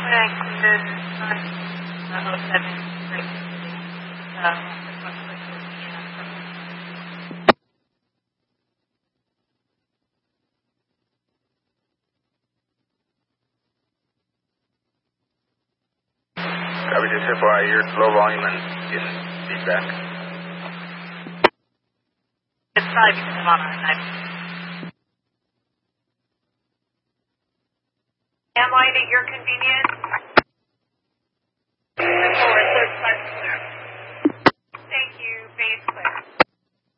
Copy, just FYI, you're low volume and getting feedback. It's probably because I'm on our side. Am light at your convenience.